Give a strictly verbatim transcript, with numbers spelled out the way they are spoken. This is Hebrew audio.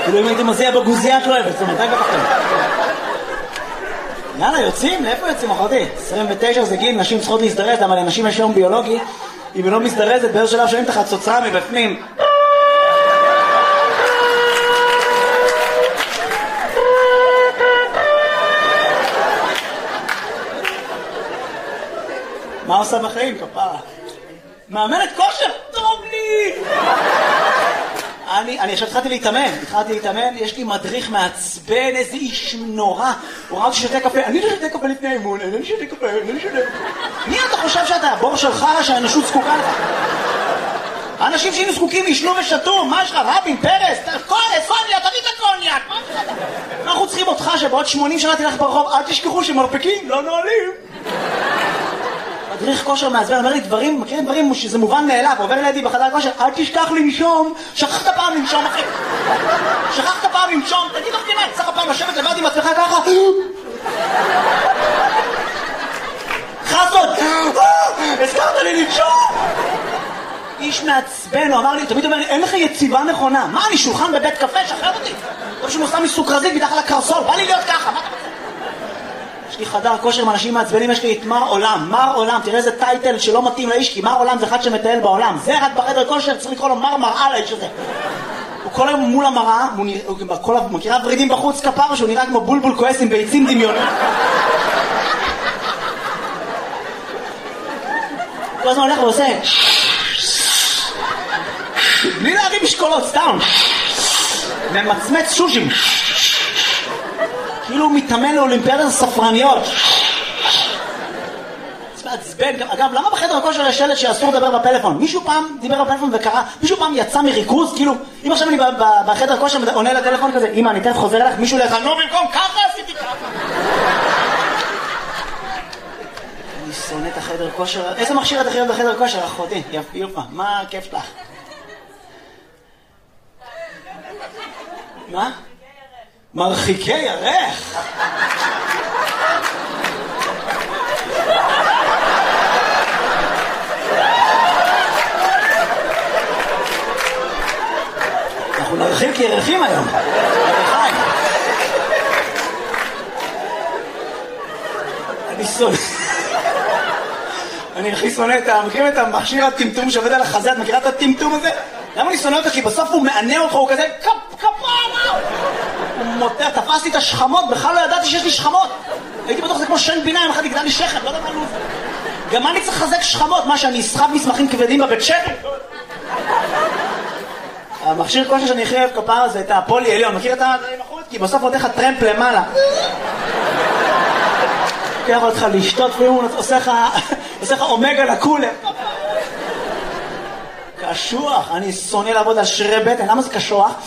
כאילו אם הייתי מזיע בגוזייה את לא אוהבת, זאת אומרת, רק בפחתם. יאללה, יוצאים? לאיפה יוצאים, אחותי? עשרים ותשע זה גיל, נשים צריכות להזדרז, אבל לנשים יש יום ביולוגי, אם היא לא מזדרזת, באיזה שלב שומעים את החצוצרה מבפנים. מה עושה בחיים, כפרה? מאמנת כושר? טוב לי! אני, אני עכשיו התחלתי להתאמן, התחלתי להתאמן, יש לי מדריך מעצבן, איזה איש נורא. הוא ראה אותי שותה קפה, אני לא שותה קפה לפני האימון, אני לא שותה קפה, אני לא שותה. מי אתה חושב שאתה? הבור שלך שהאנושות זקוקה לך? האנשים שהיינו זקוקים ישנו ושתו, מה יש לך? רבין, פרס, קוניה, קוניה, תביא את הקוניה! אנחנו צריכים אותך שבעוד שמונים שנה תלך ברחוב, אל תשכחו שמרפקים, לא נועלים. מדריך כושר מעצבן, אומר לי דברים, מכירים דברים שזה מובן מאליו, עובר לידי בחדר כושר, אל תשכח לנשום, שכחת פעם לנשום אחי, שכחת פעם לנשום, תגיד לך כנראה, צריך פעם לשבת לבד עם עצמך ככה, חסות, הזכרת לי לנשום, איש מעצבן, הוא אמר לי, תמיד אומר לי, אין לך יציבה נכונה, מה אני שולחן בבית קפה, שחרר אותי, טוב שהוא נוסע מסוכרזית מתחת לקרסול, בא לי להיות ככה, מה אתה רוצה? יש לי חדר כושר עם אנשים מעצבנים, יש לי את מר עולם, מר עולם, תראה איזה טייטל שלא מתאים לאיש, כי מר עולם זה אחד שמטייל בעולם, זה רק בחדר כושר, צריך לקרוא לו מר מראה לאיש הזה. הוא כל היום מול המראה, הוא מכירה ורידים בחוץ כפר, שהוא נראה כמו בולבול כועס עם ביצים דמיונות. כל הזמן הולך ועושה, בלי להרים משקולות, סתם, ממצמץ שושים. כאילו הוא מתאמן לאולימפיאדת הספרניות. זה מעצבן. אגב, למה בחדר הכושר יש שלט שאסור לדבר בפלאפון? מישהו פעם דיבר בפלאפון וקרא, מישהו פעם יצא מריכוז, כאילו, אם עכשיו אני בחדר הכושר עונה לטלפון כזה, אמא, אני תכף חוזר אליך, מישהו לך, נו במקום, ככה עשיתי ככה. אני שונא את החדר כושר. איזה מכשיר את הכי אוהב בחדר כושר, אחותי? יפה, מה הכיף שלך? מה? מרחיקי ירך. אנחנו נרחיק ירחים היום. אני שונא. אני הכי שונא את ה... מכירים את המכשיר הטמטום שעובד על החזה? את מכירה את הטמטום הזה? למה אני שונא אותה? כי בסוף הוא מענה אותך, הוא כזה קפ, קפרה! הוא מוטה, תפסתי את השכמות, בכלל לא ידעתי שיש לי שכמות. הייתי בטוח זה כמו שן בינה, אם אחד יגדל לי שכם, לא יודע מה לוז. גם אני צריך לחזק שכמות, מה שאני אסחב מסמכים כבדים בבית שכם. המכשיר כושר שאני הכי אוהב כפרה זה את הפולי עליון, מכיר את הדברים החוץ? כי בסוף עוד איך הטרמפ למעלה. לוקח אותך לשתות, והוא עושה לך אומגה לקולה. קשוח, אני שונא לעבוד על שרי בטן, למה זה קשוח?